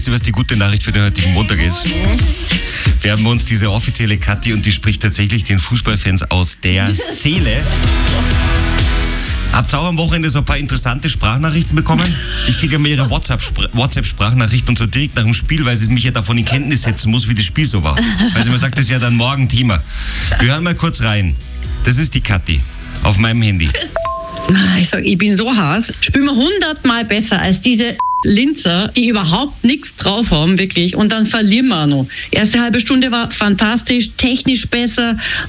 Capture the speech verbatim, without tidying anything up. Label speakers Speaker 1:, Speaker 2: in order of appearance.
Speaker 1: Was die gute Nachricht für den heutigen Montag ist. Wir haben uns diese offizielle Kathi und die spricht tatsächlich den Fußballfans aus der Seele. Habt ihr auch am Wochenende so ein paar interessante Sprachnachrichten bekommen? Ich kriege mir ihre WhatsApp-Sprachnachrichten und so direkt nach dem Spiel, weil sie mich ja davon in Kenntnis setzen muss, wie das Spiel so war. Weil sie mir sagt, das ist ja dann morgen Thema. Wir hören mal kurz rein. Das ist die Kathi auf meinem Handy.
Speaker 2: Ich sag, ich bin so heiß. Spielen wir hundertmal besser als diese Linzer, die überhaupt nichts drauf haben, wirklich. Und dann verlieren wir auch noch. Erste halbe Stunde war fantastisch, technisch besser.